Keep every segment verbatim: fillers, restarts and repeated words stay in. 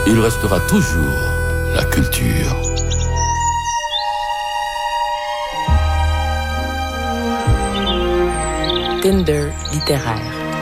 il restera toujours la culture. Tinder littéraire.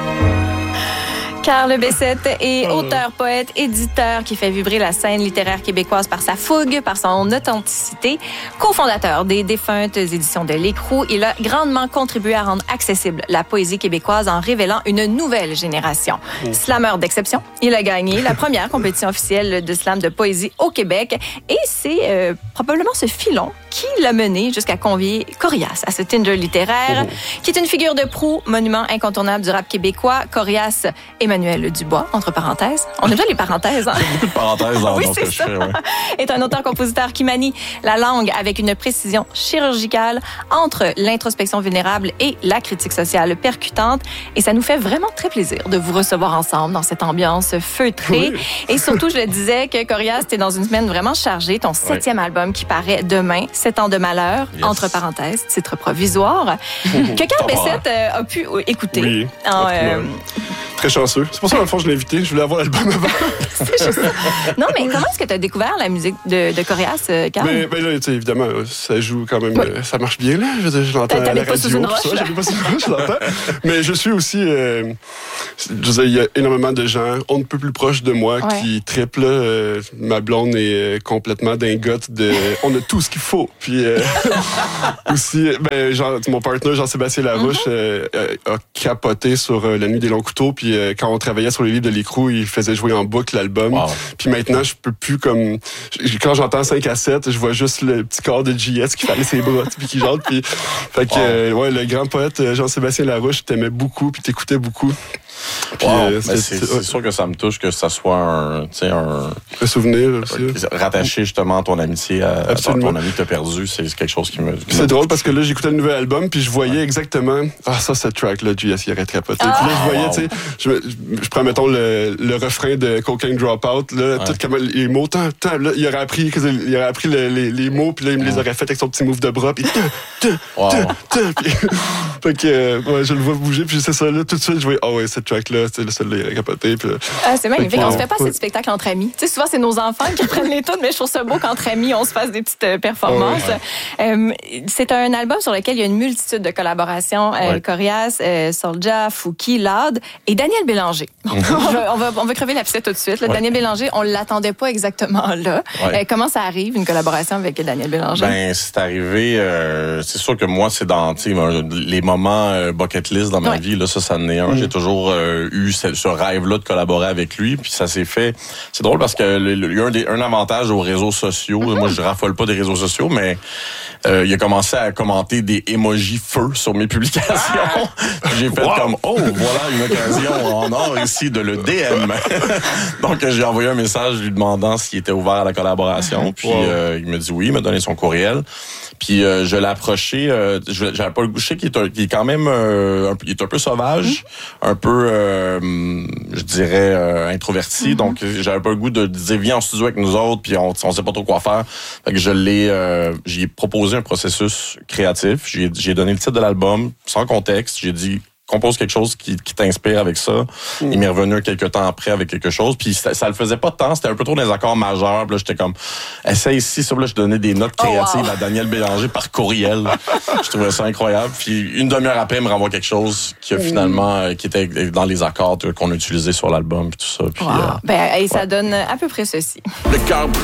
Carl Bessette est auteur, poète, éditeur qui fait vibrer la scène littéraire québécoise par sa fougue, par son authenticité. Cofondateur des défuntes éditions de L'Écrou, il a grandement contribué à rendre accessible la poésie québécoise en révélant une nouvelle génération. Oh. Slameur d'exception, il a gagné la première compétition officielle de slam de poésie au Québec et c'est euh, probablement ce filon qui l'a mené jusqu'à convier Corias à ce Tinder littéraire, oh. qui est une figure de proue, monument incontournable du rap québécois. Corias Emmanuel Dubois, entre parenthèses. On aime bien les parenthèses. Hein? Il y a beaucoup de parenthèses dans oui, ce que je fais. Ouais. Est un auteur-compositeur qui manie la langue avec une précision chirurgicale entre l'introspection vulnérable et la critique sociale percutante. Et ça nous fait vraiment très plaisir de vous recevoir ensemble dans cette ambiance feutrée. Oui. Et surtout, je le disais que Corias, t'es dans une semaine vraiment chargée. Ton septième oui. album qui paraît demain, Sept ans de malheur, yes. entre parenthèses, titre provisoire, que Carl Bessette euh, a pu écouter. Oui, en, euh, très chanceux. C'est pour ça, à la fois, je l'ai invité. Je voulais avoir l'album avant. C'est juste ça. Non, mais comment est-ce que tu as découvert la musique de, de Corias, Carl? Ben, ben là, tu sais, évidemment, ça joue quand même... Oui. Euh, ça marche bien, là. Je, je l'entends à la radio. Pas sous une roche, ça, j'habite pas sous une roche, je l'entends. Mais je suis aussi... Euh, je veux dire, il y a énormément de gens, on ne peut plus proche de moi, ouais. qui triplent. Euh, ma blonde est complètement dingote de... On a tout ce qu'il faut. Puis euh, aussi, ben, genre, mon partenaire, Jean-Sébastien Larouche, mm-hmm. euh, a capoté sur euh, La Nuit des longs couteaux. Puis euh, quand on travaillait sur les livres de L'Écrou, il faisait jouer en boucle l'album. Wow. Puis maintenant, je peux plus comme... Quand j'entends cinq à sept, je vois juste le petit corps de J S qui fallait ses bras, puis qui chante. Puis, fait que, wow. euh, ouais, le grand poète Jean-Sébastien Larouche t'aimait beaucoup, puis t'écoutais beaucoup. Puis, wow. euh, c'est, c'est, c'est, c'est sûr que ça me touche que ça soit un, un, un souvenir aussi. Rattaché justement à ton amitié, à, à ton, ton ami que t'as perdu, c'est quelque chose qui me... Qui c'est me drôle parce que là, j'écoutais le nouvel album puis je voyais ouais. exactement, ah ça, cette track-là, J S, il aurait tripoté. Ah. Puis là, je voyais, wow. tu sais, je, je prends, mettons, le, le refrain de Cocaine Dropout, là, ouais. tout comme les mots, tant, tant, là, il aurait appris, il aurait appris le, les, les mots puis là, il me les aurait fait avec son petit move de bras puis wow. Fait que, euh, ouais, je le vois bouger puis c'est ça, là, tout de suite, je voyais, ah oh, ouais, cette track-là, c'est celle-là, il a capoté. Puis, ah, c'est magnifique. On se fait pas assez de spectacles entre amis. Tu sais, souvent, c'est nos enfants qui prennent les tunes, mais je trouve ça beau qu'entre amis, on se fasse des petites euh, performances. Oh, ouais. euh, c'est un album sur lequel il y a une multitude de collaborations. Euh, ouais. Corias, euh, Soulja, Fouki, Lade et Daniel Bélanger. Mm-hmm. on, va, on, va, on va crever l'abcès tout de suite. Là. Ouais. Daniel Bélanger, on l'attendait pas exactement là. Ouais. Euh, comment ça arrive, une collaboration avec Daniel Bélanger? Ben, c'est arrivé... Euh, c'est sûr que moi, c'est dans les moments euh, bucket list dans ma ouais. vie. Là, ça, ça en est un. Mm-hmm. J'ai toujours euh, eu ce, ce rêve-là de collaborer avec lui, puis ça s'est fait. C'est drôle parce que il y a un, des, un avantage aux réseaux sociaux. Mm-hmm. Moi, je raffole pas des réseaux sociaux, mais euh, il a commencé à commenter des emojis feu sur mes publications. Ah! J'ai fait wow. comme oh, voilà une occasion en or ici de le D M. Donc j'ai envoyé un message lui demandant s'il était ouvert à la collaboration, puis wow. euh, il me dit oui, il m'a donné son courriel. Puis euh, je l'ai approché, euh, j'avais pas le goût, je sais qu'il est, un, qu'il est quand même euh, un, il est un peu sauvage, mm-hmm. un peu, euh, je dirais, euh, introverti. Mm-hmm. Donc j'avais pas le goût de dire viens en studio avec nous autres, puis on, on sait pas trop quoi faire. Fait que je l'ai, euh, j'ai proposé un processus créatif. J'ai, j'ai donné le titre de l'album sans contexte. J'ai dit compose quelque chose qui, qui t'inspire avec ça. Mm. Il m'est revenu quelques temps après avec quelque chose. Puis ça, ça le faisait pas tant. C'était un peu trop des accords majeurs. Puis là, j'étais comme, essaye ici. Ça, là, je donnais des notes créatives oh, wow. à Daniel Bélanger par courriel. Je trouvais ça incroyable. Puis une demi-heure après, il me renvoie quelque chose qui a finalement, euh, qui était dans les accords qu'on a utilisés sur l'album. Puis tout ça. Puis, wow. euh, ben, et ça ouais. donne à peu près ceci. Le Carl